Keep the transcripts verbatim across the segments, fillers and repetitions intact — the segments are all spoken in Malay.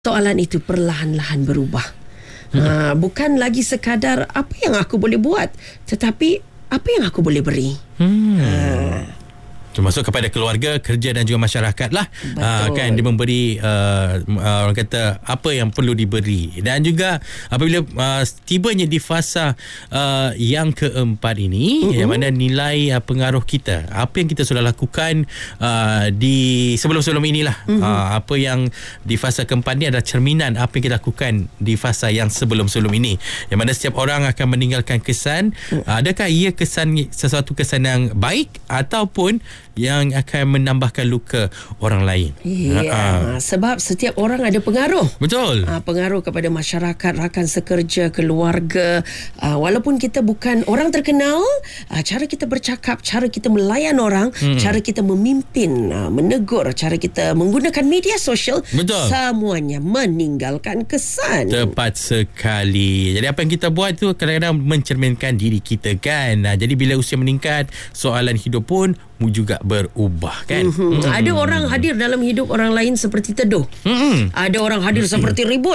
Soalan itu perlahan-lahan berubah. Hmm. Ha, bukan lagi sekadar apa yang aku boleh buat, tetapi apa yang aku boleh beri. Hmm. Ha. Termasuk kepada keluarga, kerja dan juga masyarakat lah. Uh, kan dia memberi uh, uh, orang kata apa yang perlu diberi. Dan juga apabila uh, tibanya di fasa uh, yang keempat ini, uh-huh. yang mana nilai uh, pengaruh kita, apa yang kita sudah lakukan uh, di sebelum-sebelum inilah, uh-huh. uh, apa yang di fasa keempat ni adalah cerminan apa yang kita lakukan di fasa yang sebelum-sebelum ini. Yang mana setiap orang akan meninggalkan kesan. uh, adakah ia kesan sesuatu kesan yang baik ataupun yang akan menambahkan luka orang lain. Ya, ha. Sebab setiap orang ada pengaruh. Betul. Ha, pengaruh kepada masyarakat, rakan sekerja, keluarga. Ha, walaupun kita bukan orang terkenal, ha, cara kita bercakap, cara kita melayan orang, hmm. cara kita memimpin, ha, menegur, cara kita menggunakan media sosial, betul. Semuanya meninggalkan kesan. Tepat sekali. Jadi apa yang kita buat tu kadang-kadang mencerminkan diri kita kan. Ha, jadi bila usia meningkat, soalan hidup pun juga berubah kan. Mm-hmm. Mm-hmm. Ada orang hadir dalam hidup orang lain seperti teduh. Mm-hmm. Ada orang hadir mm-hmm. seperti ribut.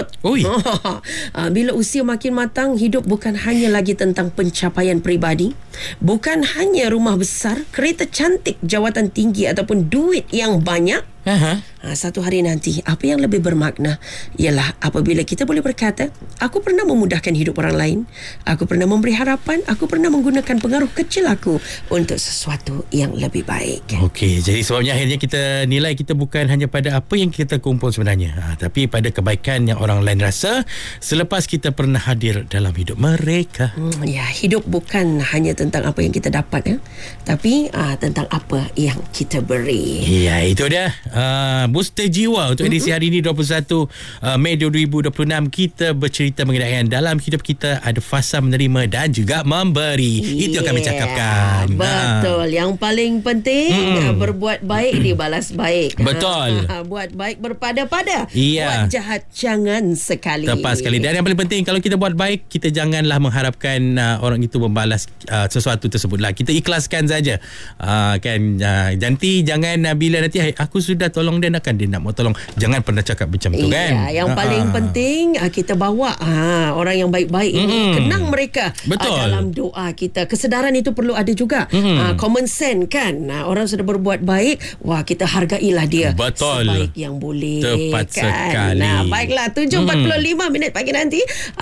Bila usia makin matang, hidup bukan hanya lagi tentang pencapaian peribadi, bukan hanya rumah besar, kereta cantik, jawatan tinggi ataupun duit yang banyak. Uh-huh. Ha, satu hari nanti apa yang lebih bermakna ialah apabila kita boleh berkata, aku pernah memudahkan hidup orang lain, aku pernah memberi harapan, aku pernah menggunakan pengaruh kecil aku untuk sesuatu yang lebih baik. Okey, jadi sebabnya akhirnya kita nilai kita bukan hanya pada apa yang kita kumpul sebenarnya, ha, tapi pada kebaikan yang orang lain rasa selepas kita pernah hadir dalam hidup mereka. Hmm, ya, hidup bukan hanya tentang apa yang kita dapat, ya, tapi uh, tentang apa yang kita beri. Ya, itu dia. Uh, booster jiwa untuk edisi hari ini dua puluh satu Mei dua ribu dua puluh enam. Kita bercerita mengenai dalam hidup kita ada fasa menerima dan juga memberi. Yeah. Itu yang kami cakapkan. Betul. Ha. Yang paling penting mm. berbuat baik dibalas baik. Betul. Ha. Buat baik berpada-pada. Yeah. Buat jahat jangan sekali. Tepat sekali. Dan yang paling penting kalau kita buat baik, kita janganlah mengharapkan uh, orang itu membalas uh, sesuatu tersebutlah. Kita ikhlaskan saja. Uh, kan uh, nanti jangan uh, bila nanti hey, aku sudah tolong dia, nakkan dia nak mau tolong. Jangan pernah cakap macam tu kan. Ya, yang paling Ha-ha. penting kita bawa ha, orang yang baik-baik mm-hmm. ini, kenang mereka. Betul. Dalam doa kita. Kesedaran itu perlu ada juga. Mm-hmm. Ha, common sense kan. Ha, orang sudah berbuat baik, wah kita hargailah dia. Betul. Sebaik yang boleh. Tepat kan? sekali. Nah, baiklah, tujuh empat puluh lima mm. minit pagi nanti.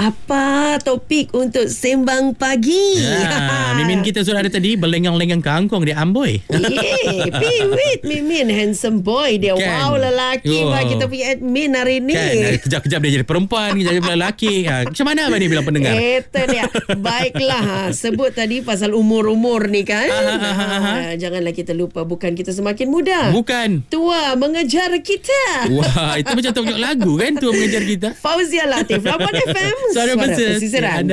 Apa topik untuk sembang pagi? Ya, Mimin kita sudah ada tadi berlengang-lengang kangkung di Amboi. Yeah, piwit Mimin, handsome boy dia. Kan? Wow, lelaki oh. Pak, kita punya admin hari ni. Kan, kejap-kejap dia jadi perempuan, kejap jadi lelaki. Ha, macam mana abang ni bilang pendengar? Itu dia. Baiklah, ha, sebut tadi pasal umur-umur ni kan. Ha, ha, ha, ha. Ha, janganlah kita lupa, bukan kita semakin muda. Bukan. Tua mengejar kita. Wah, itu macam tengok lagu kan, tua mengejar kita. Fauzia Latif, lapan F M. Suara Pesisir. Pesisiran.